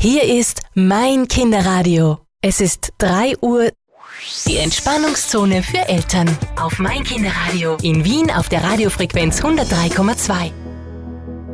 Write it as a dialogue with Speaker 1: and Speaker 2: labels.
Speaker 1: Hier ist mein Kinderradio. Es ist 3 Uhr. Die Entspannungszone für Eltern. Auf mein Kinderradio. In Wien auf der Radiofrequenz 103,2.